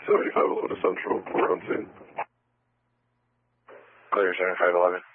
7511 to Central. We're on scene. Clear 7511.